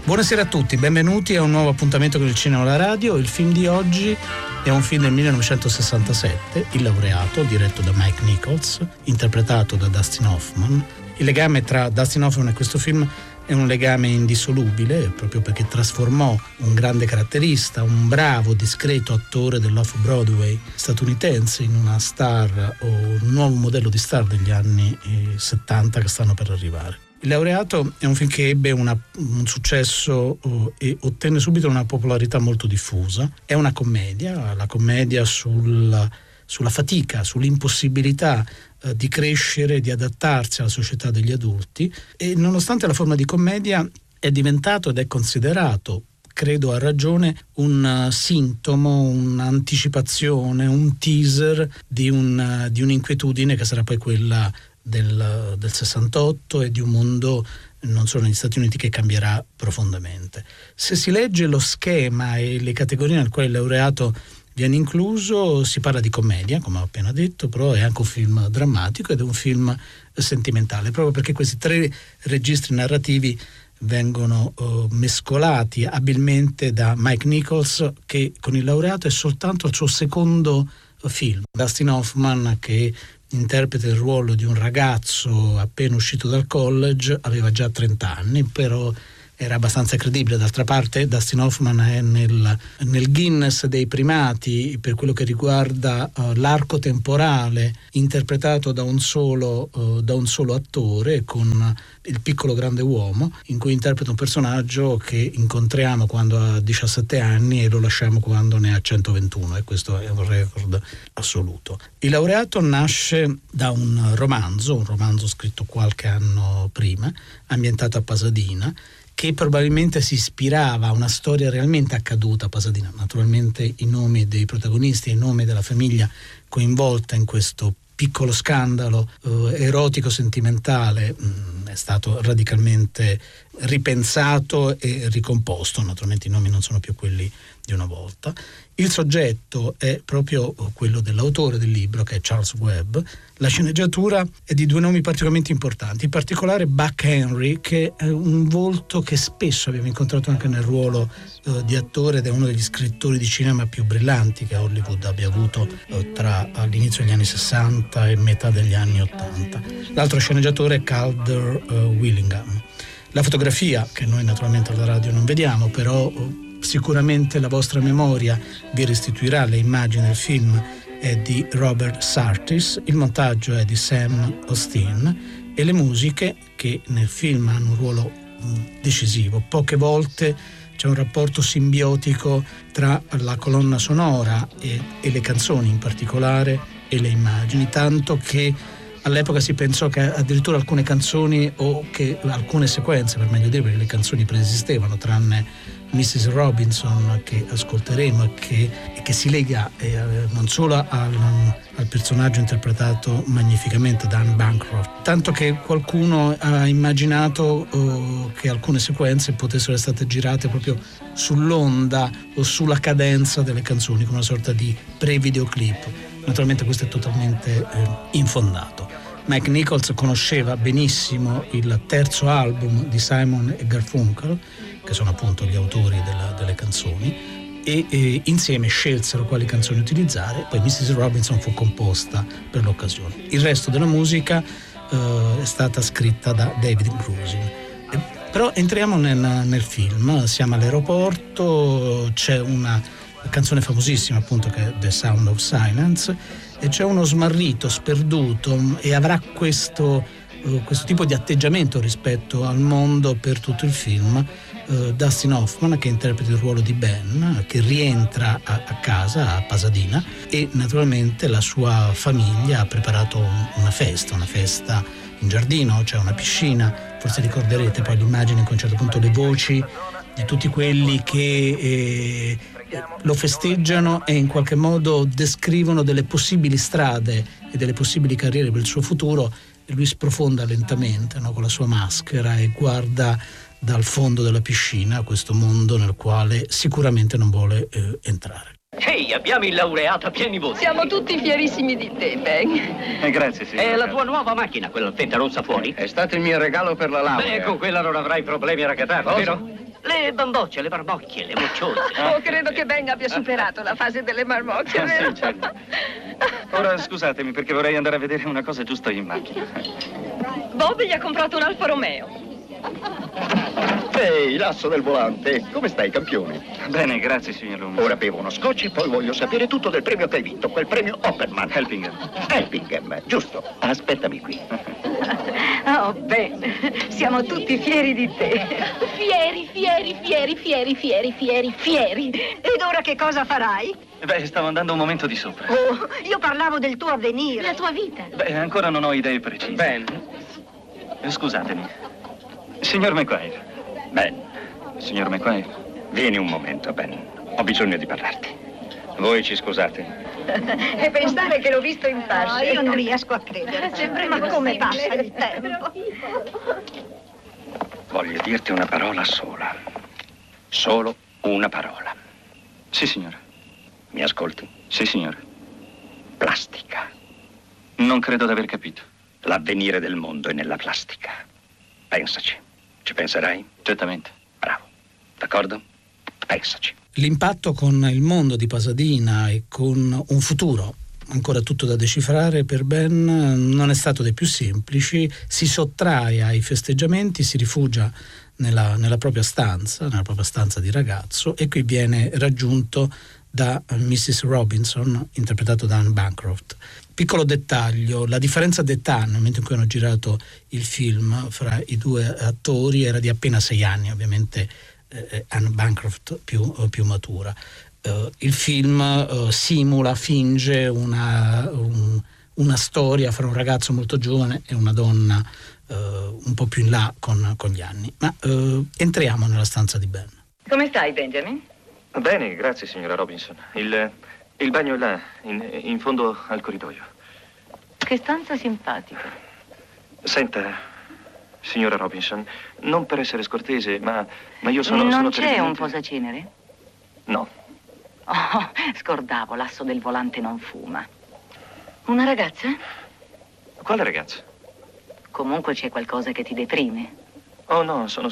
Buonasera a tutti, benvenuti a un nuovo appuntamento con il cinema alla radio. Il film di oggi è un film del 1967, Il laureato, diretto da Mike Nichols, interpretato da Dustin Hoffman. Il legame tra Dustin Hoffman e questo film è un legame indissolubile, proprio perché trasformò un grande caratterista, un bravo, discreto attore dell'off-Broadway statunitense in una star o un nuovo modello di star degli anni 70 che stanno per arrivare. Il laureato è un film che ebbe un successo e ottenne subito una popolarità molto diffusa. È una commedia, la commedia sulla fatica, sull'impossibilità di crescere, di adattarsi alla società degli adulti, e nonostante la forma di commedia è diventato ed è considerato, credo a ragione, un sintomo, un'anticipazione, un teaser di un'inquietudine che sarà poi quella del 68 e di un mondo non solo negli Stati Uniti che cambierà profondamente. Se si legge lo schema e le categorie nel quale il laureato viene incluso, si parla di commedia, come ho appena detto, però è anche un film drammatico ed è un film sentimentale, proprio perché questi tre registri narrativi vengono mescolati abilmente da Mike Nichols, che con il laureato è soltanto il suo secondo film. Dustin Hoffman, che interpreta il ruolo di un ragazzo appena uscito dal college, aveva già 30 anni, però era abbastanza credibile. D'altra parte Dustin Hoffman è nel Guinness dei primati per quello che riguarda l'arco temporale interpretato da un solo attore, con Il piccolo grande uomo, in cui interpreta un personaggio che incontriamo quando ha 17 anni e lo lasciamo quando ne ha 121, e questo è un record assoluto. Il laureato nasce da un romanzo scritto qualche anno prima, ambientato a Pasadena, che probabilmente si ispirava a una storia realmente accaduta a Pasadena. Naturalmente i nomi dei protagonisti e i nomi della famiglia coinvolta in questo piccolo scandalo erotico sentimentale è stato radicalmente ripensato e ricomposto. Naturalmente i nomi non sono più quelli di una volta. Il soggetto è proprio quello dell'autore del libro, che è Charles Webb. La sceneggiatura è di due nomi particolarmente importanti, in particolare Buck Henry, che è un volto che spesso abbiamo incontrato anche nel ruolo di attore, ed è uno degli scrittori di cinema più brillanti che Hollywood abbia avuto tra l'inizio degli anni 60 e metà degli anni 80. L'altro sceneggiatore è Calder Willingham. La fotografia, che noi naturalmente alla radio non vediamo, però sicuramente la vostra memoria vi restituirà le immagini del film, è di Robert Surtees, il montaggio è di Sam Osteen e le musiche, che nel film hanno un ruolo decisivo. Poche volte c'è un rapporto simbiotico tra la colonna sonora e le canzoni in particolare e le immagini, tanto che all'epoca si pensò che addirittura alcune canzoni, o che alcune sequenze, per meglio dire, perché le canzoni preesistevano, tranne Mrs. Robinson, che ascolteremo e che si lega non solo al personaggio interpretato magnificamente da Anne Bancroft, tanto che qualcuno ha immaginato che alcune sequenze potessero essere state girate proprio sull'onda o sulla cadenza delle canzoni, come una sorta di pre-videoclip. Naturalmente questo è totalmente infondato. Mike Nichols conosceva benissimo il terzo album di Simon e Garfunkel, che sono appunto gli autori delle canzoni, e insieme scelsero quali canzoni utilizzare. Poi Mrs. Robinson fu composta per l'occasione. Il resto della musica è stata scritta da David Grusin. Però entriamo nel film. Siamo all'aeroporto, c'è una canzone famosissima appunto che è The Sound of Silence, e c'è uno smarrito, sperduto, e avrà questo tipo di atteggiamento rispetto al mondo per tutto il film. Dustin Hoffman, che interpreta il ruolo di Ben, che rientra a casa a Pasadena, e naturalmente la sua famiglia ha preparato una festa in giardino, c'è una piscina. Forse ricorderete poi l'immagine in cui a un certo punto le voci di tutti quelli che lo festeggiano e in qualche modo descrivono delle possibili strade e delle possibili carriere per il suo futuro, e lui sprofonda lentamente, no, con la sua maschera, e guarda dal fondo della piscina questo mondo nel quale sicuramente non vuole entrare. Ehi, abbiamo il laureato a pieni voti. Siamo tutti fierissimi di te, Ben. Grazie, signor. È la tua nuova macchina, quella alfetta rossa fuori? È stato il mio regalo per la laurea. Beh, con quella non avrai problemi a raccattarla, vero? Le bambocce, le barbocchie, le mocciose. Oh, credo che Ben abbia superato la fase delle marmocchie, vero? Sì, certo. Ora scusatemi perché vorrei andare a vedere una cosa giusto in macchina. Bob gli ha comprato un Alfa Romeo. Ehi, l'asso del volante, come stai, campione? Bene, grazie, signor Loomis. Ora bevo uno scotch e poi voglio sapere tutto del premio che hai vinto, quel premio Opperman. Helpingham, giusto. Aspettami qui. Oh, Ben, siamo tutti fieri di te. Fieri. Ed ora che cosa farai? Beh, stavo andando un momento di sopra. Oh, io parlavo del tuo avvenire. La tua vita. Beh, ancora non ho idee precise. Ben. Scusatemi. Signor McQuire. Ben, Signor McQuire. vieni un momento, Ben. Ho bisogno di parlarti. Voi ci scusate? E pensare che l'ho visto in fascia. Io non riesco a credere. Ma come passa il tempo? Voglio dirti una parola sola. Solo una parola. Sì, signore. Mi ascolti? Sì, signore. Plastica. Non credo di aver capito. L'avvenire del mondo è nella plastica. Pensaci. Ci penserai? Certamente. Bravo. D'accordo? Pensaci. L'impatto con il mondo di Pasadena e con un futuro ancora tutto da decifrare per Ben non è stato dei più semplici. Si sottrae ai festeggiamenti, si rifugia nella propria stanza di ragazzo, e qui viene raggiunto da Mrs. Robinson, interpretato da Anne Bancroft. Piccolo dettaglio: la differenza d'età nel momento in cui hanno girato il film fra i due attori era di appena 6 anni, ovviamente Anne Bancroft più matura. Il film finge una storia fra un ragazzo molto giovane e una donna un po' più in là con gli anni. Ma entriamo nella stanza di Ben. Come stai, Benjamin? Bene, grazie, signora Robinson. Il bagno è là, in fondo al corridoio. Che stanza simpatica. Senta, signora Robinson, non per essere scortese, ma io sono... Non sono c'è terribilmente... un posacenere? No. Oh, scordavo, l'asso del volante non fuma. Una ragazza? Quale ragazza? Comunque c'è qualcosa che ti deprime. Oh no, sono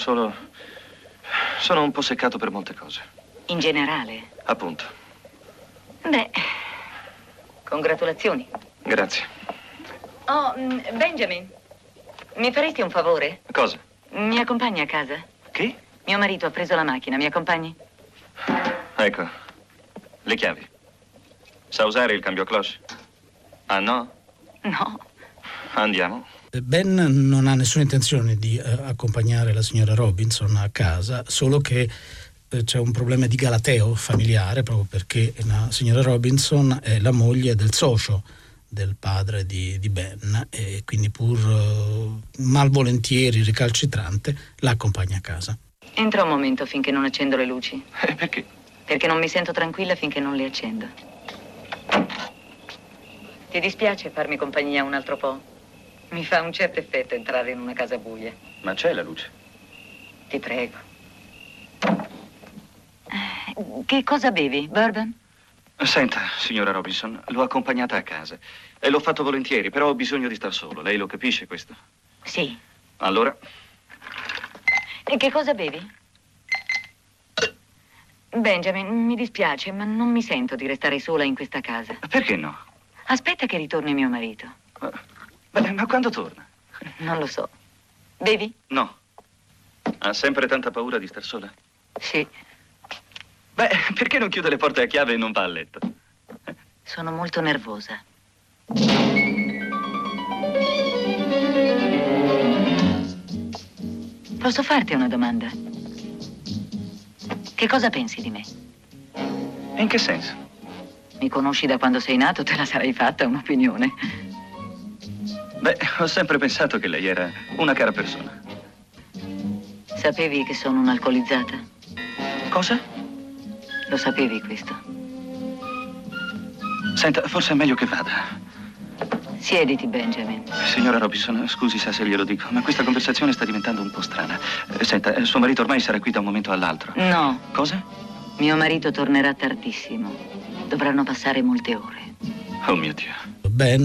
un po' seccato per molte cose. In generale? Appunto. Beh, congratulazioni. Grazie. Oh, Benjamin, mi faresti un favore? Cosa? Mi accompagni a casa? Che? Mio marito ha preso la macchina, mi accompagni? Ecco, le chiavi. Sa usare il cambio cloche? Ah no? No. Andiamo. Ben non ha nessuna intenzione di accompagnare la signora Robinson a casa, solo che c'è un problema di galateo familiare, proprio perché la signora Robinson è la moglie del socio del padre di Ben, e quindi pur malvolentieri, recalcitrante, la accompagna a casa. Entra un momento finché non accendo le luci. Perché? Perché non mi sento tranquilla finché non le accendo. Ti dispiace farmi compagnia un altro po'? Mi fa un certo effetto entrare in una casa buia. Ma c'è la luce. Ti prego. Che cosa bevi? Bourbon? Senta, signora Robinson, l'ho accompagnata a casa e l'ho fatto volentieri, però ho bisogno di star solo. Lei lo capisce questo? Sì. Allora? E che cosa bevi? Benjamin, mi dispiace, ma non mi sento di restare sola in questa casa. Perché no? Aspetta che ritorni mio marito. Beh, ma quando torna? Non lo so. Bevi? No. Ha sempre tanta paura di star sola? Sì. Beh, perché non chiude le porte a chiave e non va a letto? Sono molto nervosa. Posso farti una domanda? Che cosa pensi di me? In che senso? Mi conosci da quando sei nato, te la sarai fatta un'opinione. Beh, ho sempre pensato che lei era una cara persona. Sapevi che sono un'alcolizzata? Cosa? Lo sapevi questo? Senta, forse è meglio che vada. Siediti, Benjamin. Signora Robinson, scusi se glielo dico, ma questa conversazione sta diventando un po' strana. Senta, suo marito ormai sarà qui da un momento all'altro. No. Cosa? Mio marito tornerà tardissimo. Dovranno passare molte ore. Oh mio Dio.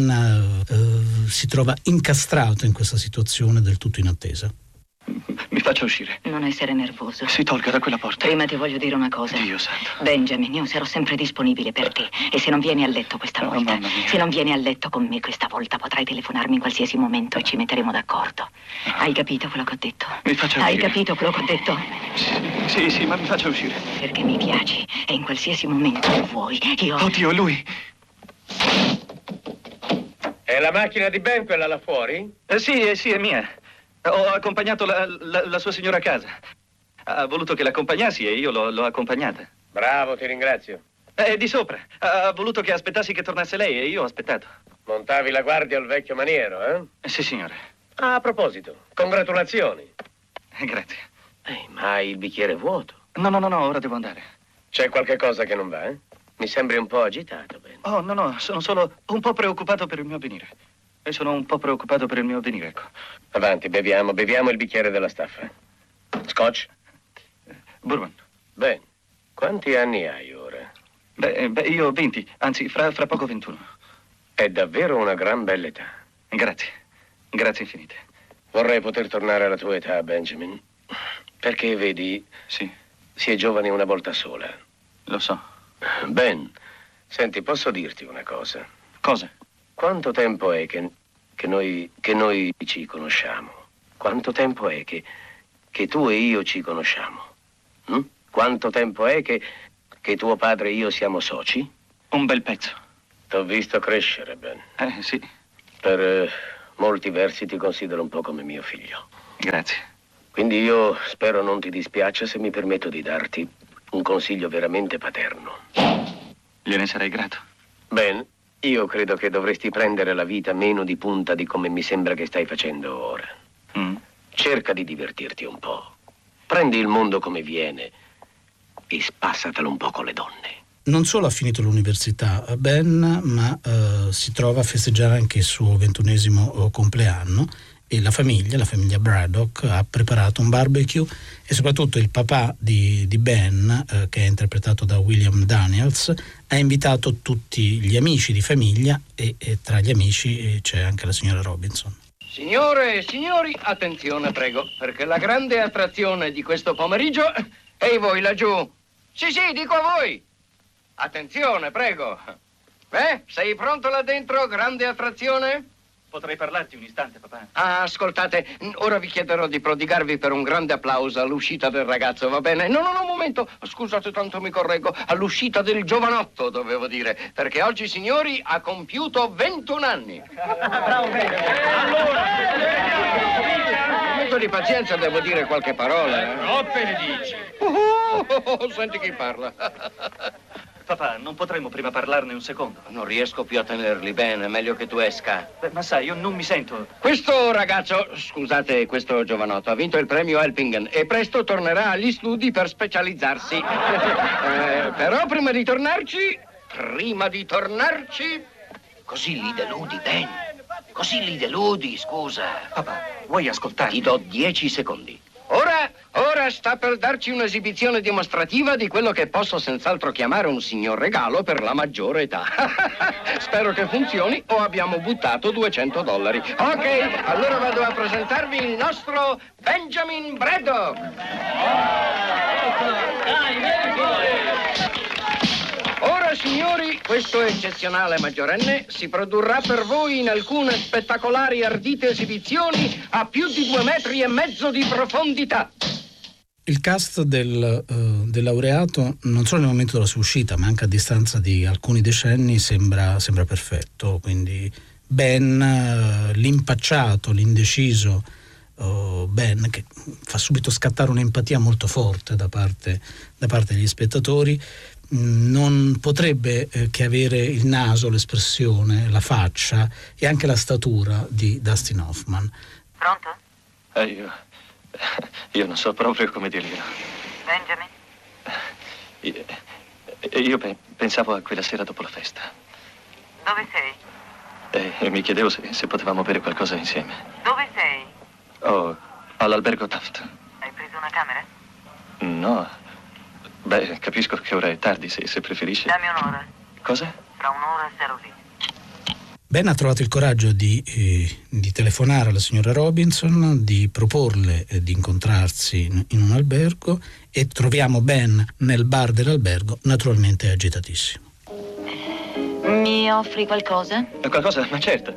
Ben si trova incastrato in questa situazione del tutto inattesa. Mi fa faccia uscire. Non essere nervoso. Si tolga da quella porta. Prima ti voglio dire una cosa. Dio santo. Benjamin, io sarò sempre disponibile per te. E se non vieni a letto questa volta, mamma mia. se non vieni a letto con me questa volta, potrai telefonarmi in qualsiasi momento e ci metteremo d'accordo. Hai capito quello che ho detto? Mi faccia uscire. Hai capito quello che ho detto? Sì, ma mi faccia uscire. Perché mi piaci e in qualsiasi momento che vuoi, io... Oddio, è lui. È la macchina di Ben quella là fuori? Sì, è mia. Ho accompagnato la sua signora a casa. Ha voluto che l'accompagnassi e io l'ho accompagnata. Bravo, ti ringrazio. È di sopra. Ha voluto che aspettassi che tornasse lei e io ho aspettato. Montavi la guardia al vecchio maniero, eh? Sì, signore. Ah, a proposito, congratulazioni. Grazie. Ma hai il bicchiere vuoto. No, ora devo andare. C'è qualche cosa che non va, eh? Mi sembri un po' agitato, Ben. Oh, no, sono solo un po' preoccupato per il mio avvenire. Ecco. Avanti, beviamo il bicchiere della staffa. Scotch? Bourbon. Ben, quanti anni hai ora? Beh, io 20, anzi, fra poco 21. È davvero una gran bella età. Grazie infinite. Vorrei poter tornare alla tua età, Benjamin. Perché, vedi, Sì, si è giovani una volta sola. lo so. Ben, senti, posso dirti una cosa? Cosa? Quanto tempo è che noi ci conosciamo? Quanto tempo è che tu e io ci conosciamo? Quanto tempo è che tuo padre e io siamo soci? Un bel pezzo. T'ho visto crescere, Ben. Sì. Per molti versi ti considero un po' come mio figlio. Grazie. Quindi io spero non ti dispiaccia se mi permetto di darti un consiglio veramente paterno. Gliene sarei grato. Ben, io credo che dovresti prendere la vita meno di punta di come mi sembra che stai facendo ora. Cerca di divertirti un po'. Prendi il mondo come viene e spassatelo un po' con le donne. Non solo ha finito l'università Ben, ma si trova a festeggiare anche il suo 21esimo compleanno e la famiglia Braddock ha preparato un barbecue e soprattutto il papà di Ben, che è interpretato da William Daniels, ha invitato tutti gli amici di famiglia e tra gli amici c'è anche la signora Robinson. Signore e signori, attenzione prego, perché la grande attrazione di questo pomeriggio è voi laggiù. Sì, dico a voi. Attenzione, prego. Sei pronto là dentro, grande attrazione? Potrei parlarti un istante, papà? Ah, ascoltate, ora vi chiederò di prodigarvi per un grande applauso all'uscita del ragazzo, va bene? No, un momento, scusate, tanto mi correggo, all'uscita del giovanotto, dovevo dire, perché oggi, signori, ha compiuto 21 anni. Bravo, allora, un momento di pazienza, devo dire qualche parola. Troppe ne dici. Senti chi parla. Papà, non potremmo prima parlarne un secondo? Non riesco più a tenerli bene, è meglio che tu esca. Ma sai, io non mi sento... Questo ragazzo, scusate, questo giovanotto, ha vinto il premio Helpingen e presto tornerà agli studi per specializzarsi. Però prima di tornarci, così li deludi, Ben. Così li deludi, scusa. Papà, vuoi ascoltarmi? Ti do 10 secondi. Ora sta per darci un'esibizione dimostrativa di quello che posso senz'altro chiamare un signor regalo per la maggiore età. Spero che funzioni o abbiamo buttato $200. Ok, allora vado a presentarvi il nostro Benjamin Braddock. Ora, signori, questo eccezionale maggiorenne si produrrà per voi in alcune spettacolari e ardite esibizioni a più di 2,5 metri di profondità. Il cast del laureato, non solo nel momento della sua uscita, ma anche a distanza di alcuni decenni, sembra perfetto. Quindi Ben, l'impacciato, l'indeciso Ben, che fa subito scattare un'empatia molto forte da parte degli spettatori, non potrebbe che avere il naso, l'espressione, la faccia e anche la statura di Dustin Hoffman. Pronto? Io non so proprio come dirglielo. Benjamin? Io pensavo a quella sera dopo la festa. Dove sei? E mi chiedevo se potevamo bere qualcosa insieme. Dove sei? All'albergo Taft. Hai preso una camera? No. Beh, capisco che ora è tardi, se preferisci. Dammi un'ora. Cosa? Fra un'ora sarò lì. Ben ha trovato il coraggio di telefonare alla signora Robinson, di proporle di incontrarsi in un albergo, e troviamo Ben nel bar dell'albergo, naturalmente agitatissimo. Mi offri qualcosa? Qualcosa? Ma certo.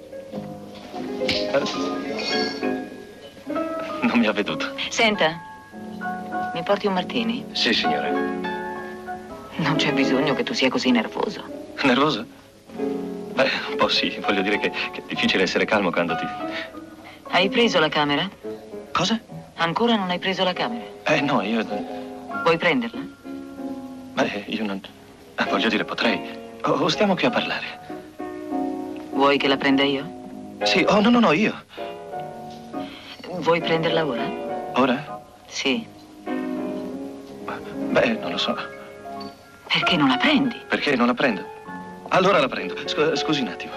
Non mi ha veduto. Senta, mi porti un martini? Sì, signora. Non c'è bisogno che tu sia così nervoso. Nervoso? Beh, un po' sì. Voglio dire che è difficile essere calmo quando ti... Hai preso la camera? Cosa? Ancora non hai preso la camera? No, io... Vuoi prenderla? Beh, io non... voglio dire, potrei... O stiamo qui a parlare? Vuoi che la prenda io? Sì, no, io. Vuoi prenderla ora? Ora? Sì. Beh, non lo so. Perché non la prendi? Perché non la prendo? Allora la prendo. Scusi un attimo.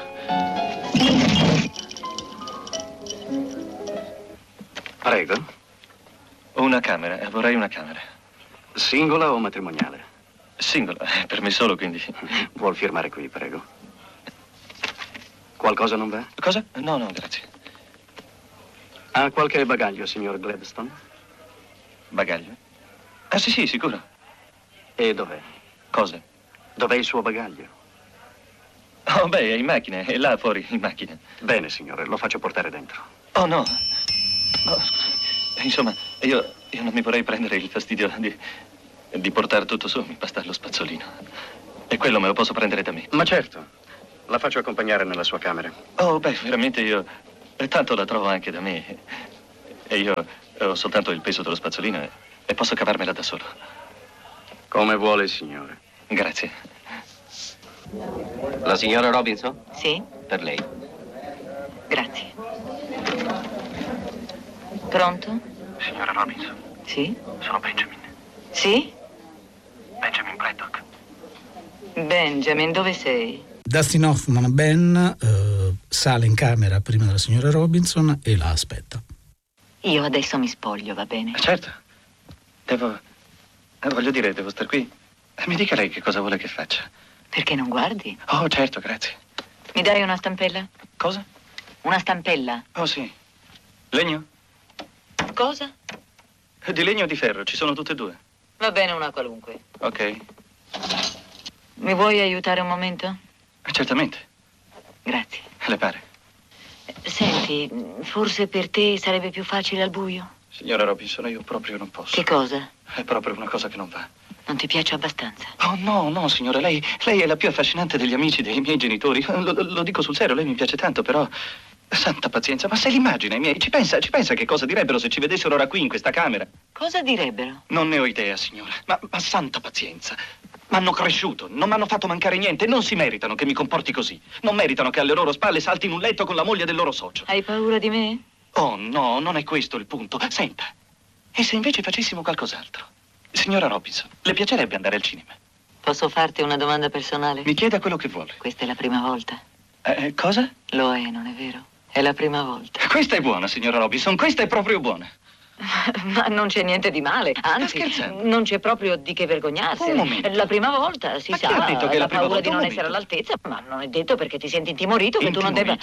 Prego. Una camera, vorrei una camera. Singola o matrimoniale? Singola, per me solo, quindi. Vuol firmare qui, prego. Qualcosa non va? Cosa? No, grazie. Ha qualche bagaglio, signor Gladstone? Bagaglio? Ah, sì, sicuro. E dov'è? Cosa? Dov'è il suo bagaglio? Oh, beh, è in macchina, è là fuori, in macchina. Bene, signore, lo faccio portare dentro. Oh, no. No, scusi. Insomma, io non mi vorrei prendere il fastidio di portare tutto su, mi basta lo spazzolino. E quello me lo posso prendere da me. Ma certo, la faccio accompagnare nella sua camera. Oh, beh, veramente io... Tanto la trovo anche da me. E io ho soltanto il peso dello spazzolino e posso cavarmela da solo. Come vuole, signore. Grazie. La signora Robinson? Sì? Per lei. Grazie. Pronto? Signora Robinson, Sì? sono Benjamin. Sì? Benjamin Braddock. Benjamin, dove sei? Dustin Hoffman, Ben, sale in camera prima della signora Robinson e la aspetta. Io adesso mi spoglio, va bene? Certo. Voglio dire, devo star qui. Mi dica lei che cosa vuole che faccia. Perché non guardi? Oh, certo, grazie. Mi dai una stampella? Cosa? Una stampella? Oh, sì. Legno? Cosa? Di legno o di ferro? Ci sono tutte e due. Va bene, una qualunque. Ok. Mi vuoi aiutare un momento? Certamente. Grazie. Le pare? Senti, forse per te sarebbe più facile al buio? Signora Robinson, io proprio non posso. Che cosa? È proprio una cosa che non va. Non ti piace abbastanza? Oh, no, signore, lei è la più affascinante degli amici dei miei genitori. Lo dico sul serio, lei mi piace tanto, però... Santa pazienza, ma se l'immagina i miei... Ci pensa che cosa direbbero se ci vedessero ora qui, in questa camera? Cosa direbbero? Non ne ho idea, signora. Ma santa pazienza. M'hanno cresciuto, non m'hanno fatto mancare niente, non si meritano che mi comporti così. Non meritano che alle loro spalle salti in un letto con la moglie del loro socio. Hai paura di me? Oh, no, non è questo il punto. Senta, e se invece facessimo qualcos'altro? Signora Robinson, le piacerebbe andare al cinema? Posso farti una domanda personale? Mi chieda quello che vuole. Questa è la prima volta. Cosa? Lo è, non è vero? È la prima volta. Questa è buona, signora Robinson, questa è proprio buona. Ma non c'è niente di male, anzi, non c'è proprio di che vergognarsi. Un momento. La prima volta, si Ma sa, chi ha detto che è la prima paura volta? di non Un essere momento. all'altezza, ma non è detto perché ti senti intimorito che tu non debba...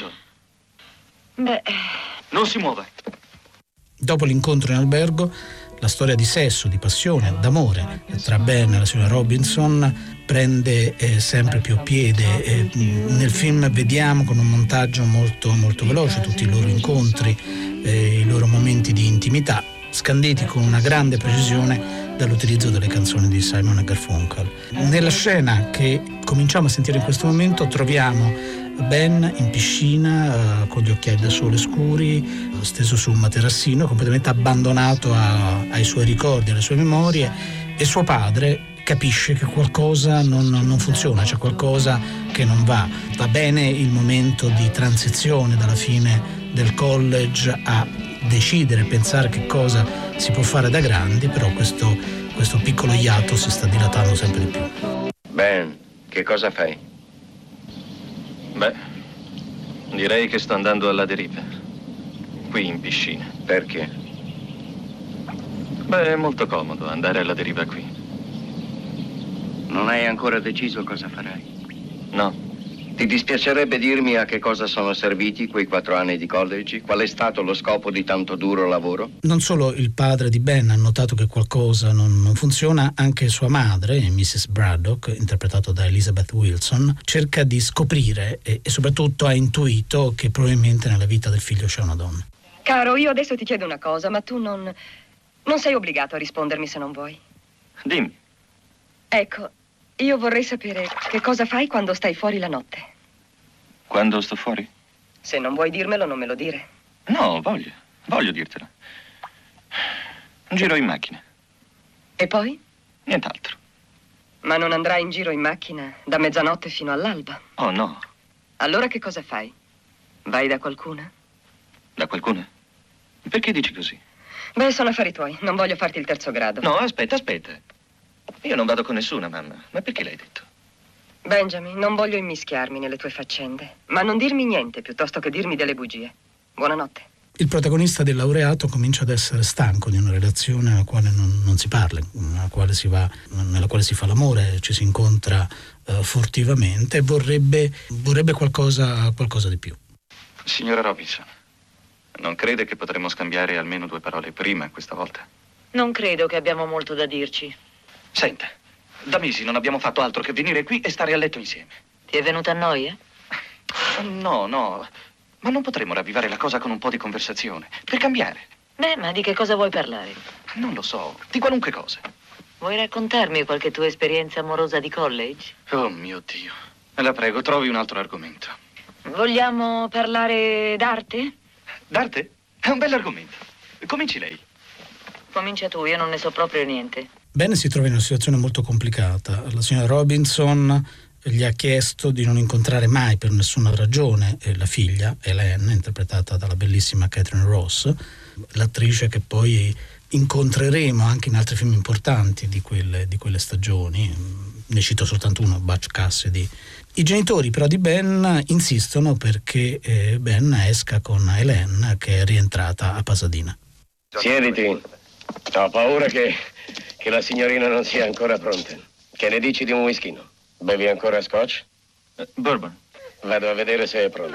Beh, Non si muova. Dopo l'incontro in albergo, la storia di sesso, di passione, d'amore tra Ben e la signora Robinson prende sempre più piede. Nel film vediamo con un montaggio molto veloce tutti i loro incontri, i loro momenti di intimità, scanditi con una grande precisione dall'utilizzo delle canzoni di Simon e Garfunkel. Nella scena che cominciamo a sentire in questo momento troviamo Ben in piscina con gli occhiali da sole scuri, steso su un materassino, completamente abbandonato ai suoi ricordi, alle sue memorie, e suo padre capisce che qualcosa non funziona, c'è qualcosa che non va. Va bene il momento di transizione dalla fine del college a decidere, pensare che cosa si può fare da grandi, però questo piccolo iato si sta dilatando sempre di più. Ben, che cosa fai? Beh, direi che sto andando alla deriva. Qui in piscina. Perché? Beh, è molto comodo andare alla deriva qui. Non hai ancora deciso cosa farai? No, Ti dispiacerebbe dirmi a che cosa sono serviti quei 4 anni di college? Qual è stato lo scopo di tanto duro lavoro? Non solo il padre di Ben ha notato che qualcosa non funziona, anche sua madre, Mrs. Braddock, interpretato da Elizabeth Wilson, cerca di scoprire e soprattutto ha intuito che probabilmente nella vita del figlio c'è una donna. Caro, io adesso ti chiedo una cosa, ma tu non sei obbligato a rispondermi se non vuoi. Dimmi. Ecco, io vorrei sapere che cosa fai quando stai fuori la notte. Quando sto fuori? Se non vuoi dirmelo, non me lo dire. No, voglio dirtelo. Giro in macchina. E poi? Nient'altro. Ma non andrai in giro in macchina da mezzanotte fino all'alba? Oh, no. Allora che cosa fai? Vai da qualcuna? Da qualcuno? Perché dici così? Beh, sono affari tuoi. Non voglio farti il terzo grado. No, aspetta. Io non vado con nessuna, mamma. Ma perché l'hai detto? Benjamin, non voglio immischiarmi nelle tue faccende. Ma non dirmi niente piuttosto che dirmi delle bugie. Buonanotte. Il protagonista del laureato comincia ad essere stanco di una relazione nella quale non si parla, nella quale si fa l'amore, ci si incontra furtivamente e vorrebbe qualcosa di più. Signora Robinson, non crede che potremmo scambiare almeno 2 parole prima questa volta? Non credo che abbiamo molto da dirci. Senta, da mesi non abbiamo fatto altro che venire qui e stare a letto insieme. Ti è venuta a noia? No, ma non potremmo ravvivare la cosa con un po' di conversazione, per cambiare. Beh, ma di che cosa vuoi parlare? Non lo so, di qualunque cosa. Vuoi raccontarmi qualche tua esperienza amorosa di college? Oh mio Dio, la prego, trovi un altro argomento. Vogliamo parlare d'arte? D'arte? È un bell'argomento. Cominci lei. Comincia tu, io non ne so proprio niente. Ben si trova in una situazione molto complicata. La signora Robinson gli ha chiesto di non incontrare mai per nessuna ragione la figlia, Hélène, interpretata dalla bellissima Catherine Ross, l'attrice che poi incontreremo anche in altri film importanti di quelle stagioni. Ne cito soltanto uno, Butch Cassidy. I genitori però di Ben insistono perché Ben esca con Hélène, che è rientrata a Pasadena. Siediti. Ho paura che la signorina non sia ancora pronta. Che ne dici di un whisky? Bevi ancora scotch? Bourbon. Vado a vedere se è pronta.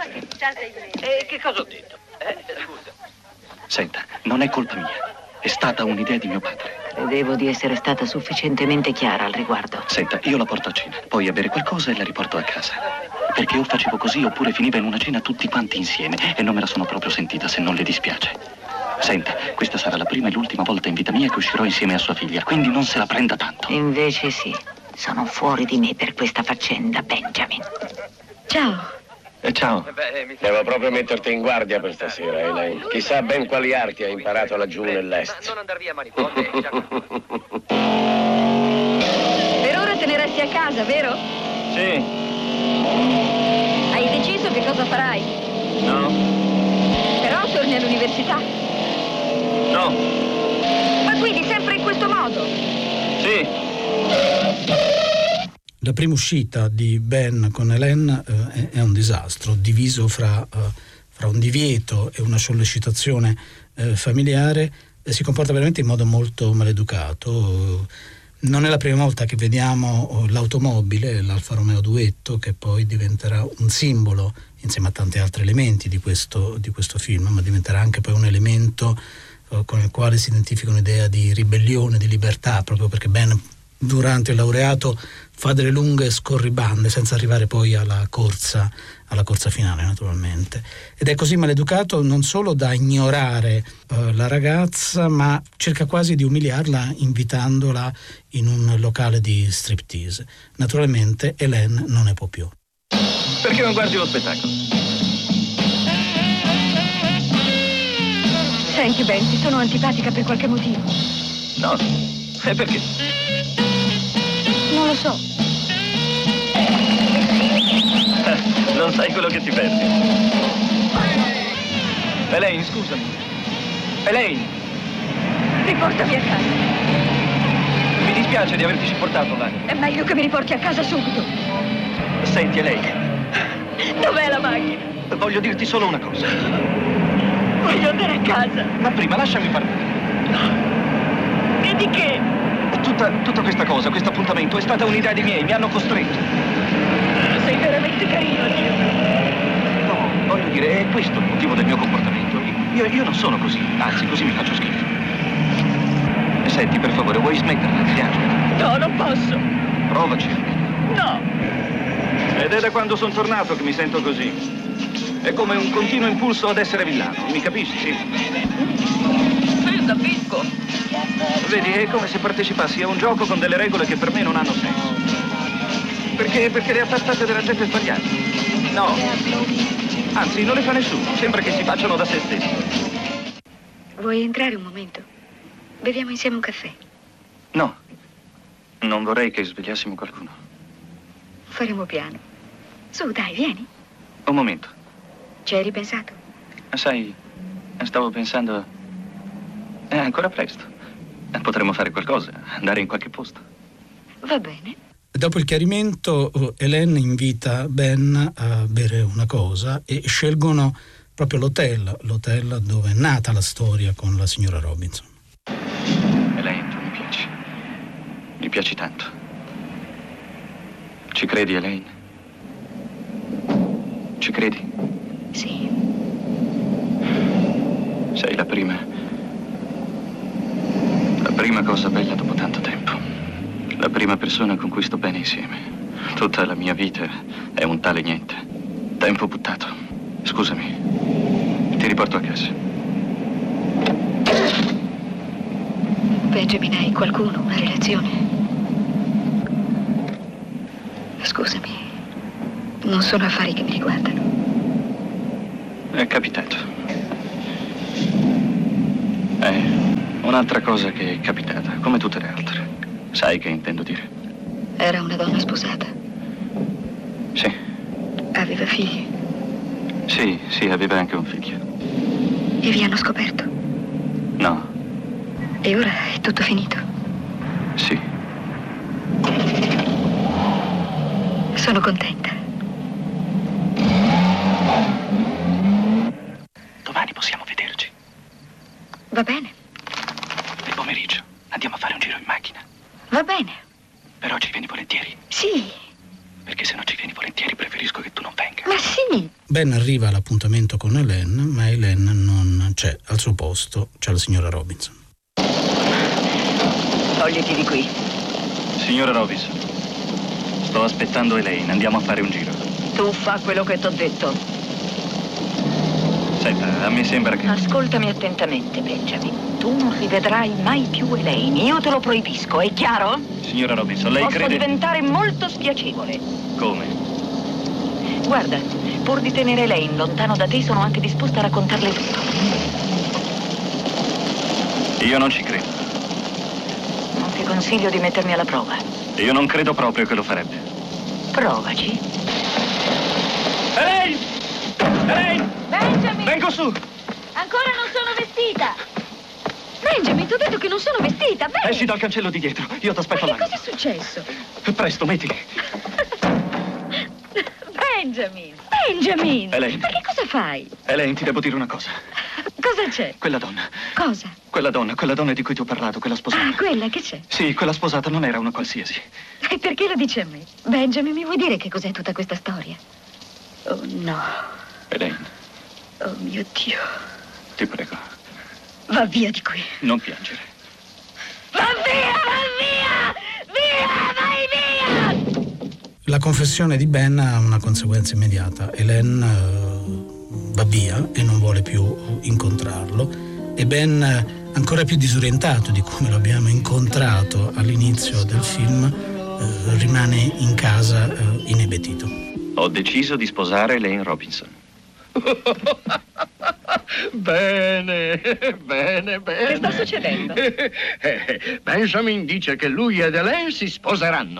Che cosa ho detto? Scusa. Senta, non è colpa mia. È stata un'idea di mio padre. Credevo di essere stata sufficientemente chiara al riguardo. Senta, io la porto a cena, poi a bere qualcosa e la riporto a casa. Perché o facevo così oppure finiva in una cena tutti quanti insieme e non me la sono proprio sentita, se non le dispiace. Senta, questa sarà la prima e l'ultima volta in vita mia che uscirò insieme a sua figlia, quindi non se la prenda tanto. Invece sì, sono fuori di me per questa faccenda, Benjamin. Ciao. Ciao. Devo proprio metterti in guardia per stasera, Elaine. Chissà ben quali arti hai imparato laggiù nell'est. Non andar via a manipote. Per ora te ne resti a casa, vero? Sì. Hai deciso che cosa farai? No. Però torni all'università. No. Ma quindi sempre in questo modo? Sì. La prima uscita di Ben con Hélène è un disastro, diviso fra un divieto e una sollecitazione familiare. Si comporta veramente in modo molto maleducato. Non è la prima volta che vediamo l'automobile, l'Alfa Romeo Duetto, che poi diventerà un simbolo insieme a tanti altri elementi di questo film, ma diventerà anche poi un elemento con il quale si identifica un'idea di ribellione, di libertà, proprio perché Ben durante il laureato fa delle lunghe scorribande senza arrivare poi alla corsa finale, naturalmente. Ed è così maleducato non solo da ignorare la ragazza, ma cerca quasi di umiliarla invitandola in un locale di striptease. Naturalmente Hélène non ne può più. Perché non guardi lo spettacolo? Senti, Ben, ti sono antipatica per qualche motivo. No. E perché? Non lo so. Non sai quello che ti perdi. Elaine, scusami. Elaine! Riportami a casa. Mi dispiace di averti portato là. È meglio che mi riporti a casa subito. Senti, Elaine. Dov'è la macchina? Voglio dirti solo una cosa. Voglio andare a casa. Ma prima lasciami parlare. E di che? Tutta questa cosa, questo appuntamento è stata un'idea di miei, mi hanno costretto. sei veramente carino, Dio. No, voglio dire, è questo il motivo del mio comportamento. Io non sono così, anzi, così mi faccio schifo. E senti, per favore, vuoi smetterla di piangere? No, non posso. Provaci. No. Ed è da quando sono tornato che mi sento così. È come un continuo impulso ad essere villano, mi capisci? Sì, capisco. Vedi, è come se partecipassi a un gioco con delle regole che per me non hanno senso. Perché le ha fattate della gente sbagliata. No. Anzi, non le fa nessuno. Sembra che si facciano da se stessi. Vuoi entrare un momento? Beviamo insieme un caffè. No. Non vorrei che svegliassimo qualcuno. Faremo piano. Su, dai, vieni. Un momento. Ci hai ripensato? Sai, stavo pensando... È ancora presto. Potremmo fare qualcosa, andare in qualche posto. Va bene. Dopo il chiarimento, Hélène invita Ben a bere una cosa e scelgono proprio l'hotel dove è nata la storia con la signora Robinson. Hélène, tu mi piaci. Mi piaci tanto. Ci credi, Hélène? Ci credi? Sì. Sei la prima cosa bella dopo tanto tempo. La prima persona con cui sto bene insieme. Tutta la mia vita è un tale niente. Tempo buttato. Scusami. Ti riporto a casa. Benjamin, hai qualcuno, una relazione? Scusami. Non sono affari che mi riguardano. È capitato. Un'altra cosa che è capitata, come tutte le altre. Sai che intendo dire? Era una donna sposata. Sì. Aveva figli. Sì, aveva anche un figlio. E vi hanno scoperto? No. E ora è tutto finito? Sì. Sono contenta. Domani possiamo vederci. Va bene. Nel pomeriggio andiamo a fare un giro in macchina. Va bene. Però ci vieni volentieri? Sì. Perché se non ci vieni volentieri preferisco che tu non venga. Ma sì. Ben arriva all'appuntamento con Hélène, ma Hélène non c'è. Al suo posto c'è la signora Robinson. Togliti di qui. Signora Robinson, sto aspettando Hélène, andiamo a fare un giro. Tu fa quello che t'ho detto. Senta, a me sembra che... Ascoltami attentamente, Benjamin. Tu non rivedrai mai più Hélène. Io te lo proibisco, è chiaro? Signora Robinson, lei Posso crede... diventare molto spiacevole. Come? Guarda, pur di tenere Hélène lontano da te, sono anche disposta a raccontarle tutto. Io non ci credo. Non ti consiglio di mettermi alla prova. Io non credo proprio che lo farebbe. Provaci. Hélène! Hélène! Benjamin! Vengo su! Ancora non sono vestita! Benjamin, ti ho detto che non sono vestita, bene! Esci dal cancello di dietro, io ti aspetto Ma là. che cosa è successo? Presto, mettili. Benjamin! Benjamin! Hélène. Ma che cosa fai? Hélène, ti devo dire una cosa. Cosa c'è? Quella donna. Cosa? Quella donna di cui ti ho parlato, quella sposata. Ah, quella che c'è? Sì, quella sposata non era una qualsiasi. E perché lo dici a me? Benjamin, mi vuoi dire che cos'è tutta questa storia? Oh no. Hélène, Oh mio Dio. ti prego, Va via di qui. non piangere. Va via, va via! Via, vai via! La confessione di Ben ha una conseguenza immediata. Hélène va via e non vuole più incontrarlo e Ben, ancora più disorientato di come lo abbiamo incontrato all'inizio del film, rimane in casa inebetito. Ho deciso di sposare Hélène Robinson. Bene. Che sta succedendo? Benjamin dice che lui ed Hélène si sposeranno.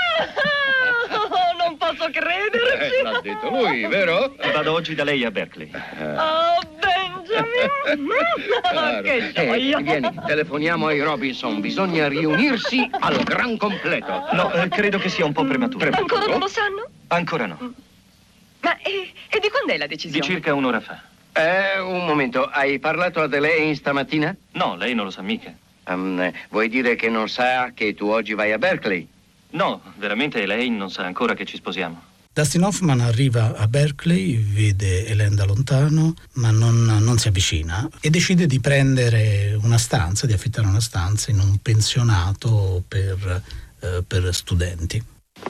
Non posso crederci. L'ha detto lui, vero? Vado oggi da lei a Berkeley. Oh, Benjamin! Che gioia! Vieni, telefoniamo ai Robinson. Bisogna riunirsi al gran completo. No, credo che sia un po' prematuro. Ancora non lo sanno? Ancora no. Ma e di quando è la Di decisione? circa un'ora fa. Un momento, hai parlato a Hélène stamattina? No, lei non lo sa mica. Vuoi dire che non sa che tu oggi vai a Berkeley? No, veramente lei non sa ancora che ci sposiamo. Dustin Hoffman arriva a Berkeley, vede Hélène da lontano, ma non si avvicina e decide di prendere una stanza, di affittare una stanza in un pensionato per studenti.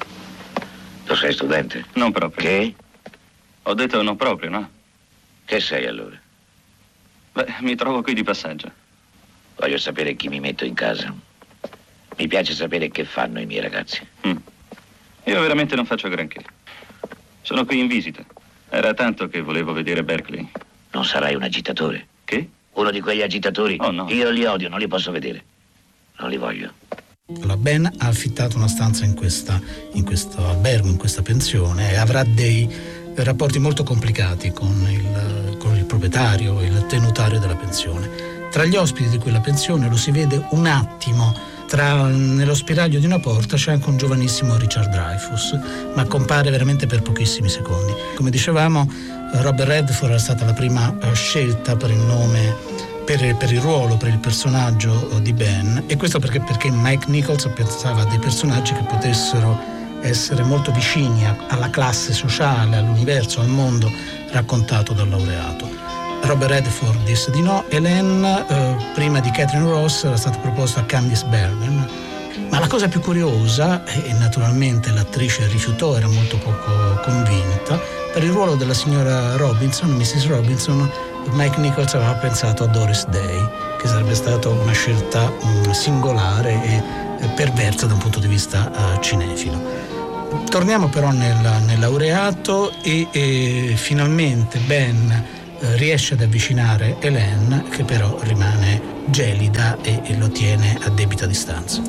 Tu sei studente? Non proprio. Che? Ho detto non proprio, no? Che sei allora? Beh, mi trovo qui di passaggio. Voglio sapere chi mi metto in casa. Mi piace sapere che fanno i miei ragazzi. Io veramente non faccio granché. Sono qui in visita. Era tanto che volevo vedere Berkeley. Non sarai un agitatore? Che? Uno di quegli agitatori? Oh no. Io li odio, non li posso vedere. Non li voglio. La Ben ha affittato una stanza in questo albergo, in questa pensione, e avrà dei rapporti molto complicati con il proprietario, il tenutario della pensione. Tra gli ospiti di quella pensione lo si vede un attimo. Nello spiraglio di una porta c'è anche un giovanissimo Richard Dreyfuss, ma compare veramente per pochissimi secondi. Come dicevamo, Robert Redford era stata la prima scelta per il nome, per il ruolo, per il personaggio di Ben, e questo perché Mike Nichols pensava a dei personaggi che potessero essere molto vicini alla classe sociale, all'universo, al mondo raccontato dal laureato. Robert Redford disse di no. Hélène, prima di Catherine Ross, era stato proposto a Candice Bergen, ma la cosa più curiosa, e naturalmente l'attrice rifiutò, era molto poco convinta, per il ruolo della signora Robinson, Mrs. Robinson, Mike Nichols aveva pensato a Doris Day, che sarebbe stata una scelta singolare e perversa da un punto di vista cinefilo. Torniamo però nel laureato e finalmente Ben riesce ad avvicinare Hélène, che però rimane gelida e lo tiene a debita distanza.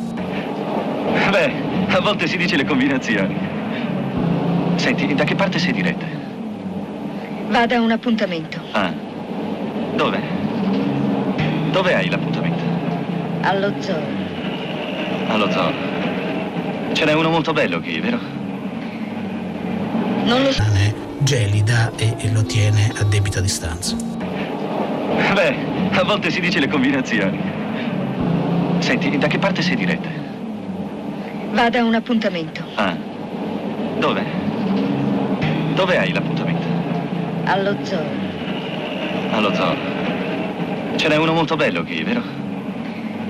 Beh, a volte si dice le combinazioni. Senti, da che parte sei diretta? Vada a un appuntamento. Ah, dove? Dove hai l'appuntamento? Allo zoo. Allo zoo. Ce n'è uno molto bello qui, vero? Non lo so. Gelida e lo tiene a debita distanza. Beh, a volte si dice le combinazioni. Senti, da che parte sei diretta? Vada a un appuntamento. Ah, dove? Dove hai l'appuntamento? Allo zoo. Allo zoo. Ce n'è uno molto bello qui, vero?